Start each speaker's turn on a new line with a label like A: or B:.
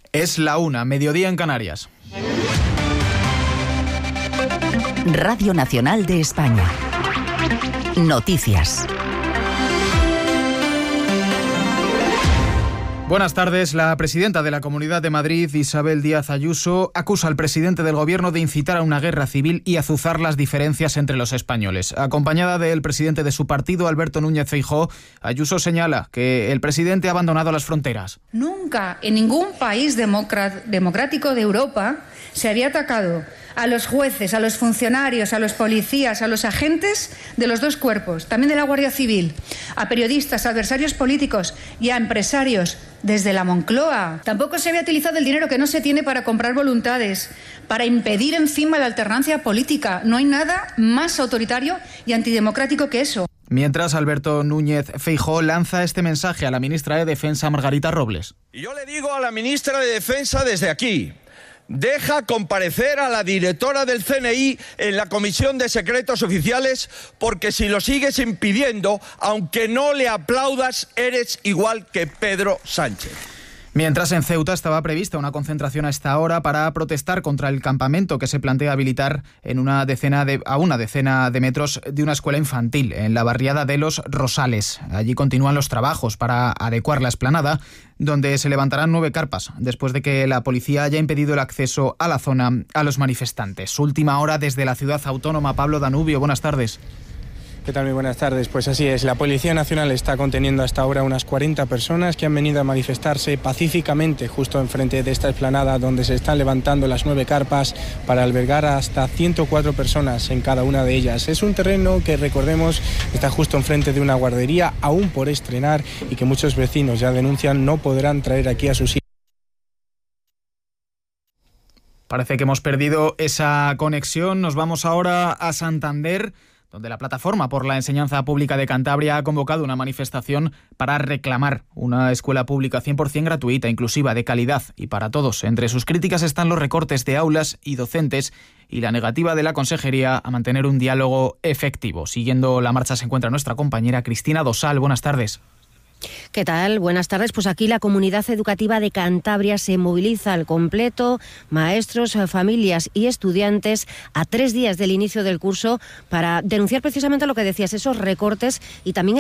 A: Es la 1, mediodía en Canarias.
B: Radio Nacional de España. Noticias.
A: Buenas tardes. La presidenta de la Comunidad de Madrid, Isabel Díaz Ayuso, acusa al presidente del Gobierno de incitar a una guerra civil y azuzar las diferencias entre los españoles. Acompañada del presidente de su partido, Alberto Núñez Feijóo, Ayuso señala que el presidente ha abandonado las fronteras.
C: Nunca en ningún país democrático de Europa se había atacado a los jueces, a los funcionarios, a los policías, a los agentes de los dos cuerpos, también de la Guardia Civil, a periodistas, a adversarios políticos y a empresarios desde la Moncloa. Tampoco se había utilizado el dinero que no se tiene para comprar voluntades, para impedir encima la alternancia política. No hay nada más autoritario y antidemocrático que eso.
A: Mientras, Alberto Núñez Feijóo lanza este mensaje a la ministra de Defensa, Margarita Robles.
D: Y yo le digo a la ministra de Defensa desde aquí: deja comparecer a la directora del CNI en la Comisión de Secretos Oficiales, porque si lo sigues impidiendo, aunque no le aplaudas, eres igual que Pedro Sánchez.
A: Mientras, en Ceuta estaba prevista una concentración a esta hora para protestar contra el campamento que se plantea habilitar a una decena de metros de una escuela infantil en la barriada de Los Rosales. Allí continúan los trabajos para adecuar la explanada, donde se levantarán 9 carpas, después de que la policía haya impedido el acceso a la zona a los manifestantes. Última hora desde la ciudad autónoma. Pablo Danubio, buenas tardes.
E: ¿Qué tal? Muy buenas tardes. Pues así es, la Policía Nacional está conteniendo hasta ahora unas 40 personas que han venido a manifestarse pacíficamente justo enfrente de esta explanada, donde se están levantando las 9 carpas para albergar hasta 104 personas en cada una de ellas. Es un terreno que, recordemos, está justo enfrente de una guardería aún por estrenar y que muchos vecinos ya denuncian no podrán traer aquí a sus hijos.
A: Parece que hemos perdido esa conexión. Nos vamos ahora a Santander, donde la Plataforma por la Enseñanza Pública de Cantabria ha convocado una manifestación para reclamar una escuela pública 100% gratuita, inclusiva, de calidad y para todos. Entre sus críticas están los recortes de aulas y docentes y la negativa de la Consejería a mantener un diálogo efectivo. Siguiendo la marcha se encuentra nuestra compañera Cristina Dosal. Buenas tardes.
F: ¿Qué tal? Buenas tardes. Pues aquí la Comunidad Educativa de Cantabria se moviliza al completo, maestros, familias y estudiantes, a 3 días del inicio del curso, para denunciar precisamente lo que decías, esos recortes y también